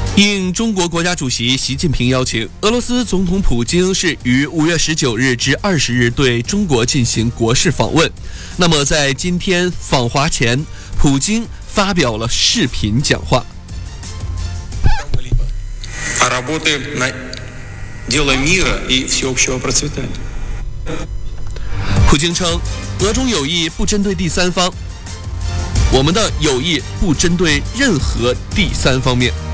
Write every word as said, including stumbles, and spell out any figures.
应中国国家主席习近平邀请，俄罗斯总统普京是于五月十九日至二十日对中国进行国事访问。那么在今天访华前，普京发表了视频讲话。普京称，俄中友谊不针对第三方，我们的友谊不针对任何第三方面。